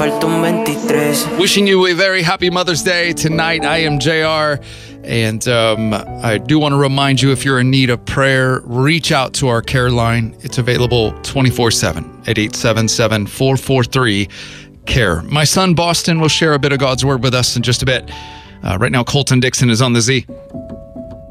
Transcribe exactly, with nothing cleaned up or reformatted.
falta un veintitrés. Wishing you a very happy Mother's Day tonight. I am J R, and um, I do want to remind you, if you're in need of prayer, reach out to our care line. It's available twenty-four seven at eight seven seven, four four three, care. My son, Boston, will share a bit of God's Word with us in just a bit. Uh, right now, Colton Dixon is on the Z.